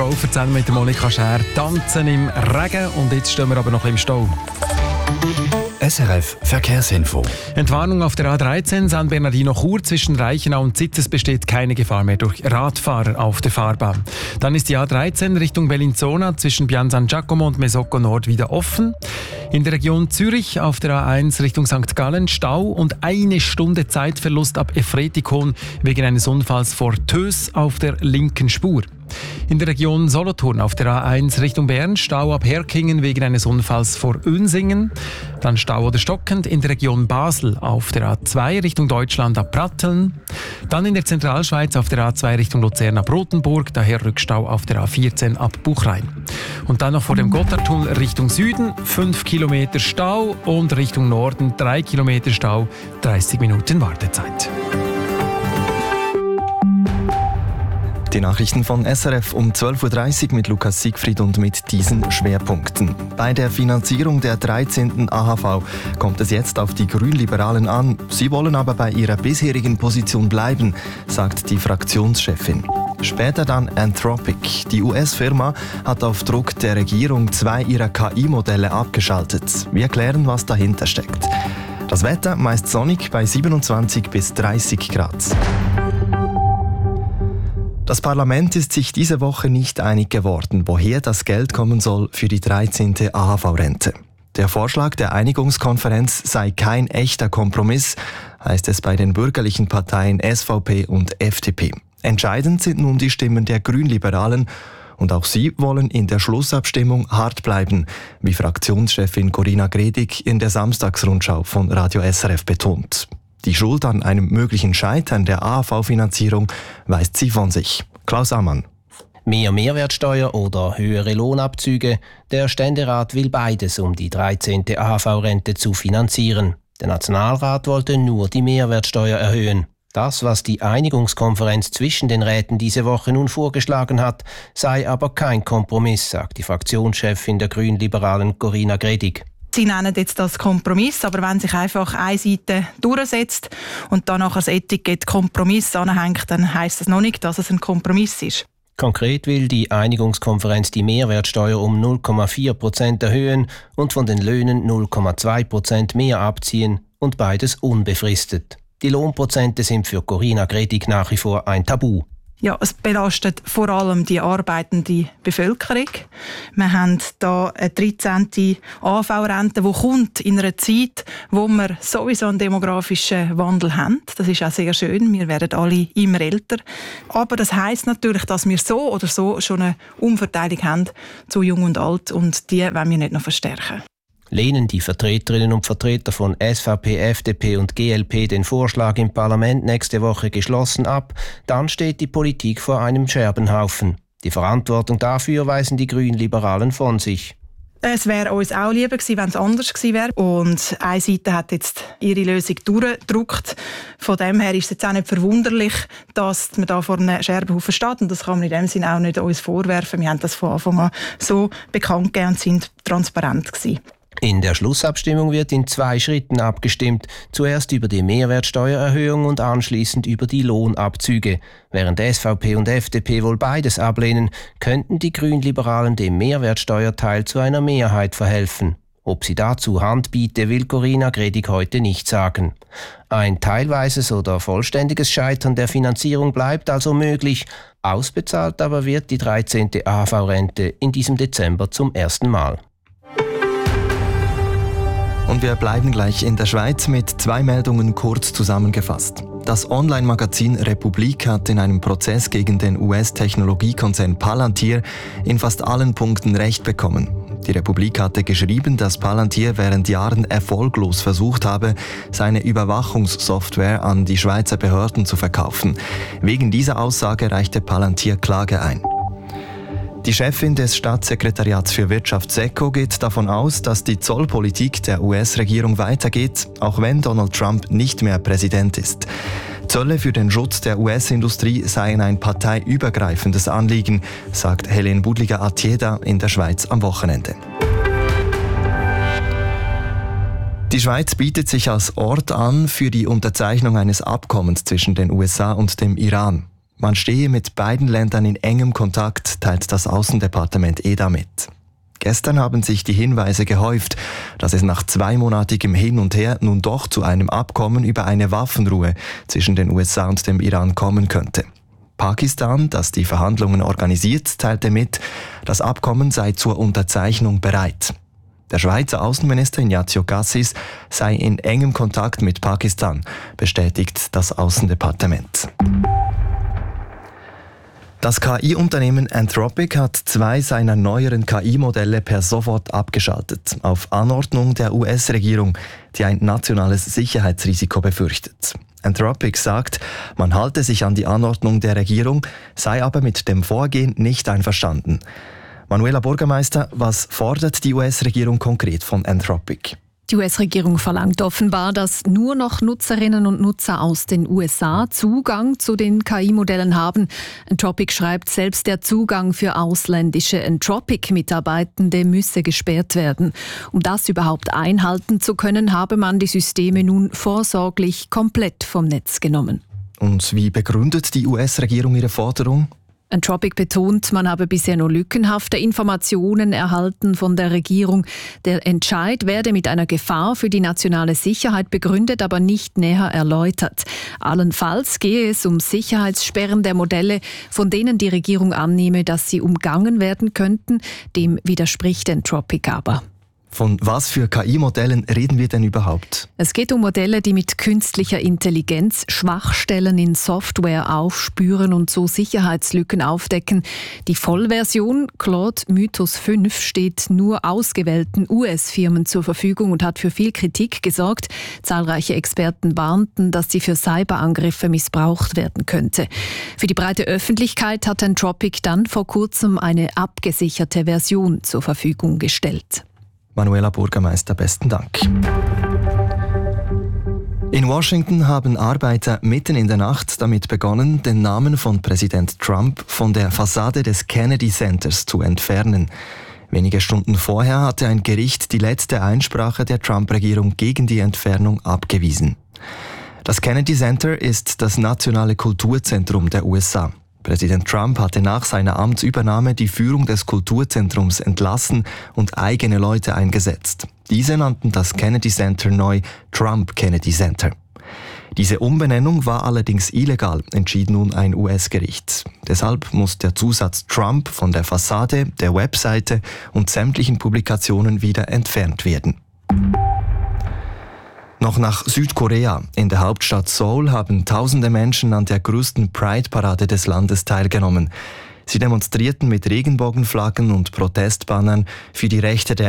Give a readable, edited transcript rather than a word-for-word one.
Control erzählen mit Monika Schär. Tanzen im Regen und jetzt stehen wir aber noch im Stau. SRF Verkehrsinfo. Entwarnung auf der A13 San Bernardino-Chur zwischen Reichenau und Zitz. Es besteht keine Gefahr mehr durch Radfahrer auf der Fahrbahn. Dann ist die A13 Richtung Bellinzona zwischen Pian San Giacomo und Mesocco Nord wieder offen. In der Region Zürich auf der A1 Richtung St. Gallen Stau und 1 Stunde Zeitverlust ab Efretikon wegen eines Unfalls vor Tös auf der linken Spur. In der Region Solothurn auf der A1 Richtung Bern Stau ab Herkingen wegen eines Unfalls vor Önsingen. Dann Stau oder stockend in der Region Basel auf der A2 Richtung Deutschland ab Pratteln. Dann in der Zentralschweiz auf der A2 Richtung Luzern ab Rothenburg, daher Rückstau auf der A14 ab Buchrein. Und dann noch vor dem Gotthardtunnel Richtung Süden 5 Kilometer Stau und Richtung Norden 3 Kilometer Stau, 30 Minuten Wartezeit. Die Nachrichten von SRF um 12.30 Uhr mit Lukas Siegfried und mit diesen Schwerpunkten. Bei der Finanzierung der 13. AHV kommt es jetzt auf die Grünliberalen an. Sie wollen aber bei ihrer bisherigen Position bleiben, sagt die Fraktionschefin. Später dann Anthropic. Die US-Firma hat auf Druck der Regierung 2 ihrer KI-Modelle abgeschaltet. Wir klären, was dahinter steckt. Das Wetter meist sonnig bei 27 bis 30 Grad. Das Parlament ist sich diese Woche nicht einig geworden, woher das Geld kommen soll für die 13. AHV-Rente. Der Vorschlag der Einigungskonferenz sei kein echter Kompromiss, heißt es bei den bürgerlichen Parteien SVP und FDP. Entscheidend sind nun die Stimmen der Grünliberalen und auch sie wollen in der Schlussabstimmung hart bleiben, wie Fraktionschefin Corinna Gredig in der Samstagsrundschau von Radio SRF betont. Die Schuld an einem möglichen Scheitern der AHV-Finanzierung weist sie von sich. Klaus Ammann. Mehr Mehrwertsteuer oder höhere Lohnabzüge? Der Ständerat will beides, um die 13. AHV-Rente zu finanzieren. Der Nationalrat wollte nur die Mehrwertsteuer erhöhen. Das, was die Einigungskonferenz zwischen den Räten diese Woche nun vorgeschlagen hat, sei aber kein Kompromiss, sagt die Fraktionschefin der Grünliberalen Corinna Gredig. Sie nennen jetzt das Kompromiss, aber wenn sich einfach eine Seite durchsetzt und dann nachher das Etikett Kompromiss anhängt, dann heisst das noch nicht, dass es ein Kompromiss ist. Konkret will die Einigungskonferenz die Mehrwertsteuer um 0,4% erhöhen und von den Löhnen 0,2% mehr abziehen und beides unbefristet. Die Lohnprozente sind für Corinna Gredig nach wie vor ein Tabu. Ja, es belastet vor allem die arbeitende Bevölkerung. Wir haben hier eine 13. AHV-Rente, die kommt in einer Zeit, wo wir sowieso einen demografischen Wandel haben. Das ist auch sehr schön. Wir werden alle immer älter. Aber das heisst natürlich, dass wir so oder so schon eine Umverteilung haben zu Jung und Alt. Und die wollen wir nicht noch verstärken. Lehnen die Vertreterinnen und Vertreter von SVP, FDP und GLP den Vorschlag im Parlament nächste Woche geschlossen ab, dann steht die Politik vor einem Scherbenhaufen. Die Verantwortung dafür weisen die Grünliberalen von sich. Es wäre uns auch lieber gewesen, wenn es anders gewesen wäre. Und eine Seite hat jetzt ihre Lösung durchgedrückt. Von dem her ist es jetzt auch nicht verwunderlich, dass man da vor einem Scherbenhaufen steht. Und das kann man in dem Sinne auch nicht uns vorwerfen. Wir haben das von Anfang an so bekannt gegeben und sind transparent gewesen. In der Schlussabstimmung wird in 2 Schritten abgestimmt. Zuerst über die Mehrwertsteuererhöhung und anschließend über die Lohnabzüge. Während SVP und FDP wohl beides ablehnen, könnten die Grünliberalen dem Mehrwertsteuerteil zu einer Mehrheit verhelfen. Ob sie dazu Hand biete, will Corinna Gredig heute nicht sagen. Ein teilweises oder vollständiges Scheitern der Finanzierung bleibt also möglich. Ausbezahlt aber wird die 13. AHV-Rente in diesem Dezember zum ersten Mal. Und wir bleiben gleich in der Schweiz mit 2 Meldungen kurz zusammengefasst. Das Online-Magazin Republik hat in einem Prozess gegen den US-Technologiekonzern Palantir in fast allen Punkten Recht bekommen. Die Republik hatte geschrieben, dass Palantir während Jahren erfolglos versucht habe, seine Überwachungssoftware an die Schweizer Behörden zu verkaufen. Wegen dieser Aussage reichte Palantir Klage ein. Die Chefin des Staatssekretariats für Wirtschaft SECO geht davon aus, dass die Zollpolitik der US-Regierung weitergeht, auch wenn Donald Trump nicht mehr Präsident ist. Zölle für den Schutz der US-Industrie seien ein parteiübergreifendes Anliegen, sagt Helene Budliger-Atieda in der Schweiz am Wochenende. Die Schweiz bietet sich als Ort an für die Unterzeichnung eines Abkommens zwischen den USA und dem Iran. Man stehe mit beiden Ländern in engem Kontakt, teilt das Außendepartement EDA mit. Gestern haben sich die Hinweise gehäuft, dass es nach 2-monatigem Hin und Her nun doch zu einem Abkommen über eine Waffenruhe zwischen den USA und dem Iran kommen könnte. Pakistan, das die Verhandlungen organisiert, teilte mit, das Abkommen sei zur Unterzeichnung bereit. Der Schweizer Außenminister Ignazio Cassis sei in engem Kontakt mit Pakistan, bestätigt das Außendepartement. Das KI-Unternehmen Anthropic hat 2 seiner neueren KI-Modelle per sofort abgeschaltet, auf Anordnung der US-Regierung, die ein nationales Sicherheitsrisiko befürchtet. Anthropic sagt, man halte sich an die Anordnung der Regierung, sei aber mit dem Vorgehen nicht einverstanden. Manuela Bürgermeister, was fordert die US-Regierung konkret von Anthropic? Die US-Regierung verlangt offenbar, dass nur noch Nutzerinnen und Nutzer aus den USA Zugang zu den KI-Modellen haben. Anthropic schreibt, selbst der Zugang für ausländische Anthropic-Mitarbeitende müsse gesperrt werden. Um das überhaupt einhalten zu können, habe man die Systeme nun vorsorglich komplett vom Netz genommen. Und wie begründet die US-Regierung ihre Forderung? Anthropic betont, man habe bisher nur lückenhafte Informationen erhalten von der Regierung. Der Entscheid werde mit einer Gefahr für die nationale Sicherheit begründet, aber nicht näher erläutert. Allenfalls gehe es um Sicherheitssperren der Modelle, von denen die Regierung annehme, dass sie umgangen werden könnten. Dem widerspricht Anthropic aber. Von was für KI-Modellen reden wir denn überhaupt? Es geht um Modelle, die mit künstlicher Intelligenz Schwachstellen in Software aufspüren und so Sicherheitslücken aufdecken. Die Vollversion Claude Mythos 5 steht nur ausgewählten US-Firmen zur Verfügung und hat für viel Kritik gesorgt. Zahlreiche Experten warnten, dass sie für Cyberangriffe missbraucht werden könnte. Für die breite Öffentlichkeit hat Anthropic dann vor kurzem eine abgesicherte Version zur Verfügung gestellt. Manuela Bürgermeister, besten Dank. In Washington haben Arbeiter mitten in der Nacht damit begonnen, den Namen von Präsident Trump von der Fassade des Kennedy Centers zu entfernen. Wenige Stunden vorher hatte ein Gericht die letzte Einsprache der Trump-Regierung gegen die Entfernung abgewiesen. Das Kennedy Center ist das nationale Kulturzentrum der USA. Präsident Trump hatte nach seiner Amtsübernahme die Führung des Kulturzentrums entlassen und eigene Leute eingesetzt. Diese nannten das Kennedy Center neu Trump Kennedy Center. Diese Umbenennung war allerdings illegal, entschied nun ein US-Gericht. Deshalb muss der Zusatz Trump von der Fassade, der Webseite und sämtlichen Publikationen wieder entfernt werden. Noch nach Südkorea. In der Hauptstadt Seoul haben tausende Menschen an der größten Pride-Parade des Landes teilgenommen. Sie demonstrierten mit Regenbogenflaggen und Protestbannern für die Rechte der